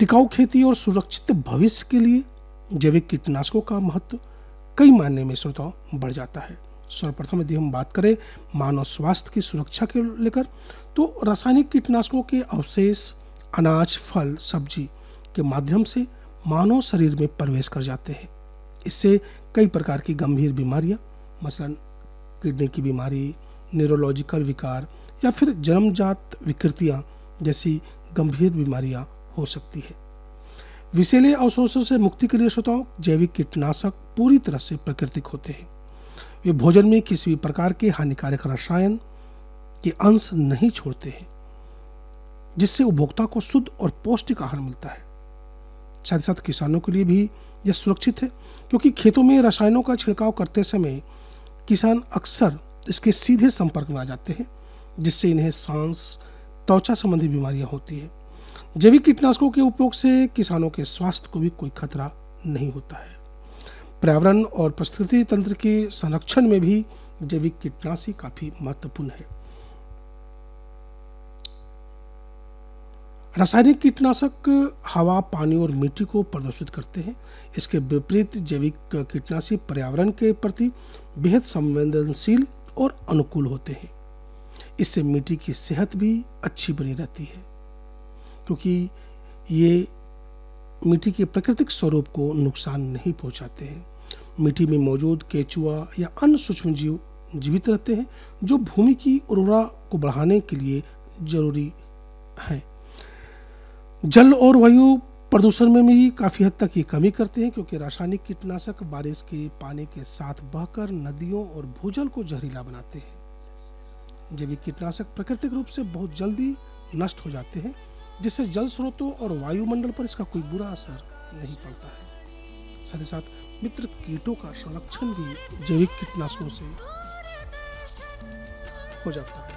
टिकाऊ खेती और सुरक्षित भविष्य के लिए जैविक कीटनाशकों का महत्व कई मायने में श्रोताओं बढ़ जाता है। सर्वप्रथम यदि हम बात करें मानव स्वास्थ्य की सुरक्षा के लेकर, तो रासायनिक कीटनाशकों के अवशेष अनाज, फल, सब्जी के माध्यम से मानव शरीर में प्रवेश कर जाते हैं। इससे कई प्रकार की गंभीर बीमारियां, मसलन किडनी की बीमारी, न्यूरोलॉजिकल विकार या फिर जन्मजात विकृतियां जैसी गंभीर बीमारियां हो सकती है। विषैले अवशेषों से मुक्ति के लिए श्रोताओं जैविक कीटनाशक पूरी तरह से प्राकृतिक होते हैं। वे भोजन में किसी भी प्रकार के हानिकारक रसायन के अंश नहीं छोड़ते हैं, जिससे उपभोक्ता को शुद्ध और पौष्टिक आहार मिलता है। साथ ही साथ किसानों के लिए भी यह सुरक्षित है, क्योंकि खेतों में रसायनों का छिड़काव करते समय किसान अक्सर इसके सीधे संपर्क में आ जाते हैं, जिससे इन्हें सांस, त्वचा संबंधी बीमारियां होती है। जैविक कीटनाशकों के उपयोग से किसानों के स्वास्थ्य को भी कोई खतरा नहीं होता है। पर्यावरण और पारिस्थितिकी तंत्र के संरक्षण में भी जैविक कीटनाशी काफी महत्वपूर्ण है। रासायनिक कीटनाशक हवा, पानी और मिट्टी को प्रदूषित करते हैं। इसके विपरीत जैविक कीटनाशी पर्यावरण के प्रति बेहद संवेदनशील और अनुकूल होते हैं। इससे मिट्टी की सेहत भी अच्छी बनी रहती है, क्योंकि ये मिट्टी के प्राकृतिक स्वरूप को नुकसान नहीं पहुंचाते हैं। मिट्टी में मौजूद केचुआ या अन्य सूक्ष्म जीव जीवित रहते हैं, जो भूमि की उर्वरता को बढ़ाने के लिए जरूरी है। जल और वायु प्रदूषण में भी काफ़ी हद तक ये कमी करते हैं, क्योंकि रासायनिक कीटनाशक बारिश के पानी के साथ बहकर नदियों और भूजल को जहरीला बनाते हैं। जैविक कीटनाशक प्राकृतिक रूप से बहुत जल्दी नष्ट हो जाते हैं, जिससे जल स्रोतों और वायुमंडल पर इसका कोई बुरा असर नहीं पड़ता है। साथ ही साथ मित्र कीटों का संरक्षण भी जैविक कीटनाशकों से हो जाता है।